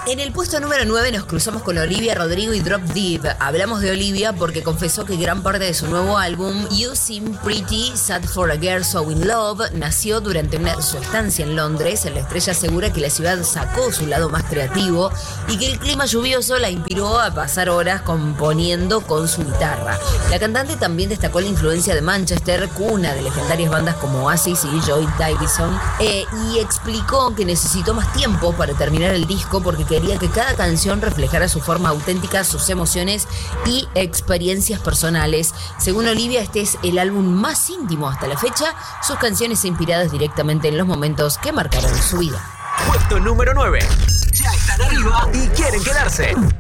En el puesto número 9 nos cruzamos con Olivia Rodrigo y Drop Deep. Hablamos de Olivia porque confesó que gran parte de su nuevo álbum, You Seem Pretty, Sad for a Girl So In Love, nació durante su estancia en Londres. La estrella asegura que la ciudad sacó su lado más creativo y que el clima lluvioso la inspiró a pasar horas componiendo con su guitarra. La cantante también destacó la influencia de Manchester, cuna de legendarias bandas como Oasis y Joy Division, y explicó que necesitó más tiempo para terminar el disco porque quería que cada canción reflejara su forma auténtica, sus emociones y experiencias personales. Según Olivia, este es el álbum más íntimo hasta la fecha, sus canciones inspiradas directamente en los momentos que marcaron su vida. Puesto número 9. Ya están arriba y quieren quedarse.